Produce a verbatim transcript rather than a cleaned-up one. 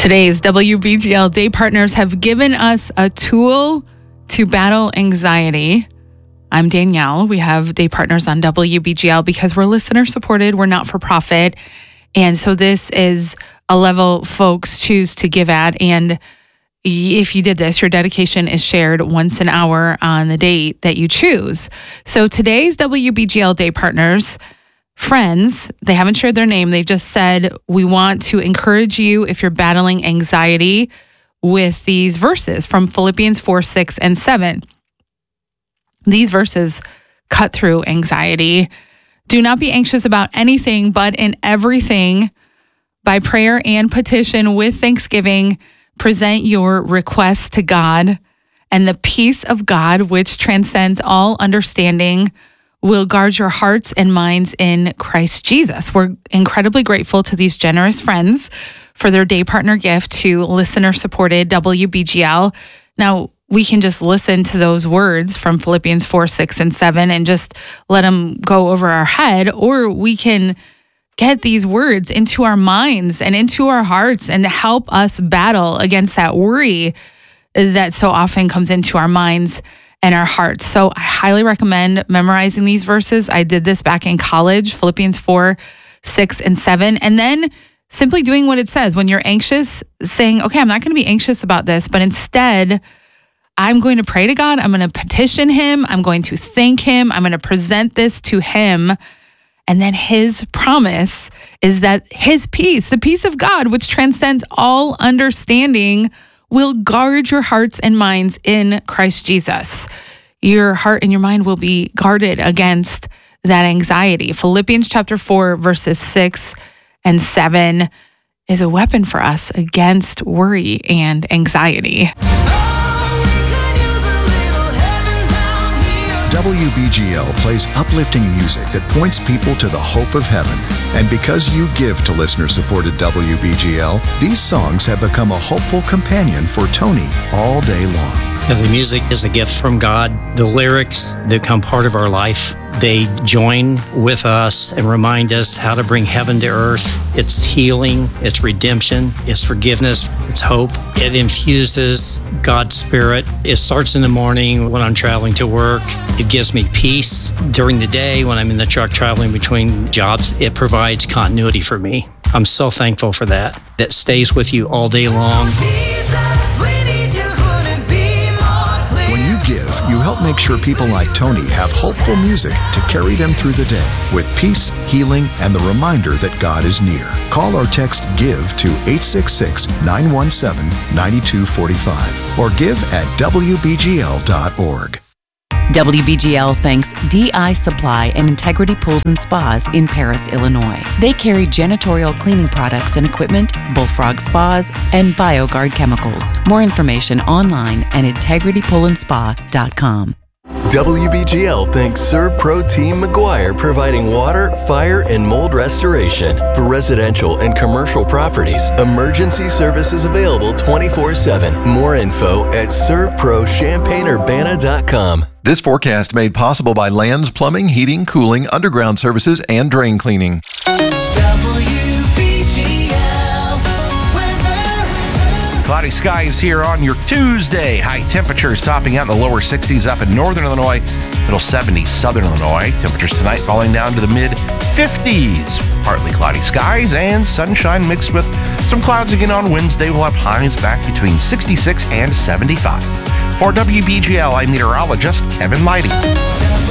Today's W B G L Day Partners have given us a tool to battle anxiety. I'm Danielle. We have Day Partners on W B G L because we're listener supported. We're not for profit. And so this is a level folks choose to give at. And if you did this, your dedication is shared once an hour on the date that you choose. So today's W B G L Day Partners friends, they haven't shared their name. They've just said, we want to encourage you if you're battling anxiety with these verses from Philippians four, six, and seven. These verses cut through anxiety. Do not be anxious about anything, but in everything, by prayer and petition with thanksgiving, present your requests to God, and the peace of God, which transcends all understanding, will guard your hearts and minds in Christ Jesus. We're incredibly grateful to these generous friends for their day partner gift to listener-supported W B G L. Now, we can just listen to those words from Philippians four, six, and seven and just let them go over our head, or we can get these words into our minds and into our hearts and help us battle against that worry that so often comes into our minds and our hearts. So I highly recommend memorizing these verses. I did this back in college, Philippians four, six, and seven. And then simply doing what it says. When you're anxious, saying, okay, I'm not going to be anxious about this, but instead, I'm going to pray to God. I'm going to petition him. I'm going to thank him. I'm going to present this to him. And then his promise is that his peace, the peace of God, which transcends all understanding, will guard your hearts and minds in Christ Jesus. Your heart and your mind will be guarded against that anxiety. Philippians chapter four, verses six and seven is a weapon for us against worry and anxiety. W B G L plays uplifting music that points people to the hope of heaven. And because you give to listener-supported W B G L, these songs have become a hopeful companion for Tony all day long. The music is a gift from God. The lyrics become part of our life. They join with us and remind us how to bring heaven to earth. It's healing, it's redemption, it's forgiveness, it's hope. It infuses God's Spirit. It starts in the morning when I'm traveling to work. It gives me peace during the day when I'm in the truck traveling between jobs. It provides continuity for me. I'm so thankful for that. That stays with you all day long. When you give, you help make sure people like Tony have hopeful music to carry them through the day with peace, healing, and the reminder that God is near. Call or text GIVE to eight six six, nine one seven, nine two four five or give at w b g l dot org. W B G L thanks D I Supply and Integrity Pools and Spas in Paris, Illinois. They carry janitorial cleaning products and equipment, Bullfrog Spas, and BioGuard chemicals. More information online at integrity pool and spa dot com. W B G L thanks ServPro Team McGuire, providing water, fire, and mold restoration for residential and commercial properties. Emergency services available twenty-four seven. More info at serv pro champaign urbana dot com. This forecast made possible by Lands Plumbing, Heating, Cooling, Underground Services, and Drain Cleaning. W B G L weather. Cloudy skies here on your Tuesday. High temperatures topping out in the lower sixties up in northern Illinois, middle seventies southern Illinois. Temperatures tonight falling down to the mid fifties. Partly cloudy skies and sunshine mixed with some clouds again on Wednesday. We'll have highs back between sixty-six and seventy-five. For W B G L, I'm meteorologist Kevin Leidy.